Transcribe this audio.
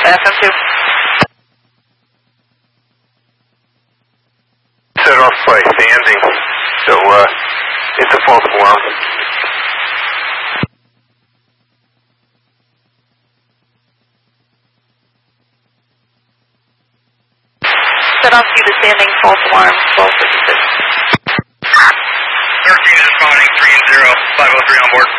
FM2. Set off by standing, so it's a false alarm. Set off to the standing, false alarm, 1256. 13 is responding, 3-0, 503 on board.